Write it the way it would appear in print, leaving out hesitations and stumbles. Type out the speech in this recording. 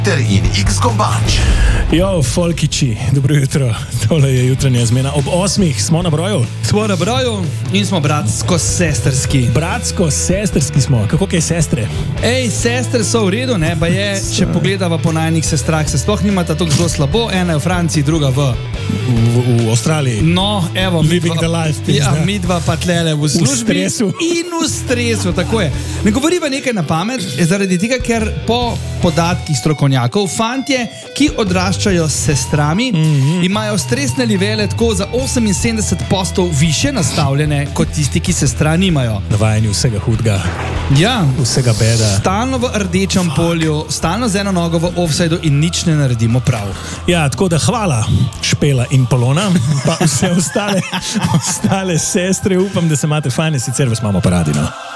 in X-Gobač. Jo, folkiči, dobro jutro. Tole je jutranja zmena. Ob 8 smo na broju. Smo na broju in smo bratsko-sestrski. Bratsko-sestrski smo. Kako kaj sestre? Ej, sestre so v redu, ne? Pa je, če pogledava po najnih sestrah, se sploh nimata tako zelo slabo. Ena je v Franciji, druga v Avstraliji. No, evo, Living the life. Ja, midva pa tlele v službi. V stresu. In v stresu, tako je. Ne govoriva nekaj na pamet, zaradi tega, ker po podatkih strokovnjakov, fantje, ki odraščajo s sestrami, imajo stresne nivele tako za 78% više nastavljene, kot tisti, ki sestra nimajo. Navajeni vsega hudega. Ja. Vsega beda. Stalno v rdečem polju, stalno z eno nogo v offsideu in nič ne naredimo prav. Ja, tako da hvala Špela in Polona, pa vse ostale sestre, upam, da se imate fajne, sicer vas imamo pa radi, no.